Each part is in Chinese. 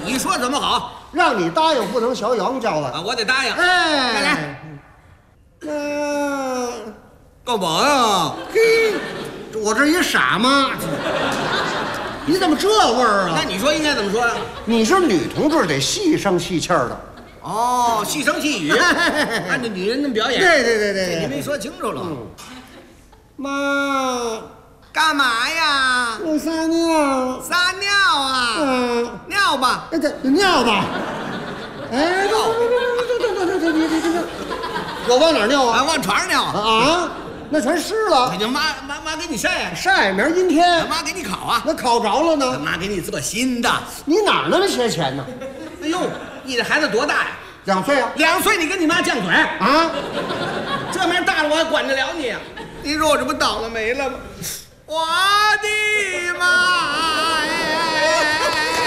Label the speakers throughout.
Speaker 1: 你说怎么好？
Speaker 2: 让你答应不能小杨教的
Speaker 1: 啊，我得答应。
Speaker 2: 哎，
Speaker 1: 再来。干嘛呀？
Speaker 2: 嘿，我这一傻妈，你怎么这味儿啊？
Speaker 1: 那你说应该怎么说呀？
Speaker 2: 你是女同志，得细声细气的。
Speaker 1: 哦，细声细语，按照女人那么表演。
Speaker 2: 对，
Speaker 1: 你没说清楚了。
Speaker 2: 妈，
Speaker 1: 干嘛呀？
Speaker 2: 我撒尿。
Speaker 1: 撒尿啊？尿吧。
Speaker 2: 尿吧。哎，我往哪儿尿啊？
Speaker 1: 往床上尿
Speaker 2: 啊？那全湿了。
Speaker 1: 那就妈给你晒，
Speaker 2: 明儿阴天。
Speaker 1: 妈给你烤啊。
Speaker 2: 那烤着了呢？
Speaker 1: 妈给你做新的。
Speaker 2: 你哪儿那么些钱呢？
Speaker 1: 哎呦，你这孩子多大呀
Speaker 2: ？2岁啊。
Speaker 1: 2岁你跟你妈犟嘴
Speaker 2: 啊？
Speaker 1: 这么大了我还管得了你啊？你说我这不倒了霉了吗？我的妈呀！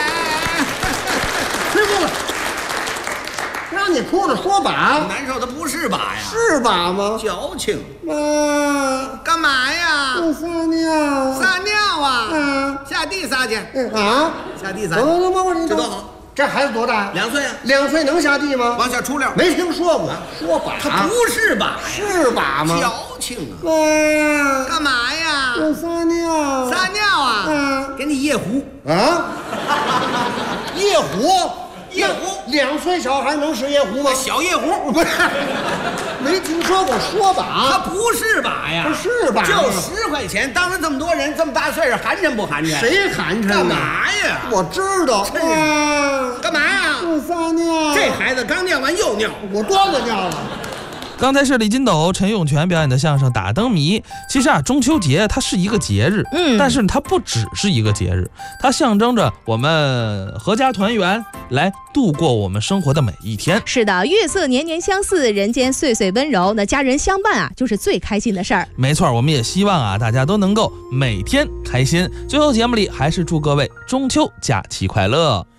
Speaker 2: 别哭了，让你哭了说把。
Speaker 1: 难受的不是把呀？
Speaker 2: 是把吗？
Speaker 1: 矫情。
Speaker 2: 妈，
Speaker 1: 干嘛呀？
Speaker 2: 我撒尿。
Speaker 1: 撒尿啊？下地撒去。
Speaker 2: 啊？
Speaker 1: 下地撒。
Speaker 2: 这
Speaker 1: 多好。
Speaker 2: 这孩子多大
Speaker 1: ？2岁啊。
Speaker 2: 2岁能下地吗？
Speaker 1: 往下出溜。
Speaker 2: 没听说过。说把。
Speaker 1: 他不是把呀？
Speaker 2: 是把吗？
Speaker 1: 矫情啊。干嘛呀？
Speaker 2: 我撒尿。
Speaker 1: 撒尿啊？给你夜壶。
Speaker 2: 啊？夜壶？2岁小孩能使夜壶吗？
Speaker 1: 小夜壶
Speaker 2: 不是，没听说过说把。
Speaker 1: 他不是把呀？
Speaker 2: 不是把，
Speaker 1: 就10块钱，当着这么多人，这么大岁数，寒碜不寒碜？
Speaker 2: 谁寒碜？
Speaker 1: 干嘛呀？
Speaker 2: 我知道。
Speaker 1: 干嘛呀？
Speaker 2: 我撒尿。
Speaker 1: 这孩子刚尿完又尿，
Speaker 2: 我多个尿了。
Speaker 3: 刚才是李金斗、陈永泉表演的相声《打灯谜》。其实啊，中秋节它是一个节日，但是它不只是一个节日，它象征着我们阖家团圆，来度过我们生活的每一天。
Speaker 4: 是的，月色年年相似，人间岁岁温柔，那家人相伴啊，就是最开心的事儿。
Speaker 3: 没错，我们也希望啊，大家都能够每天开心。最后节目里还是祝各位中秋假期快乐。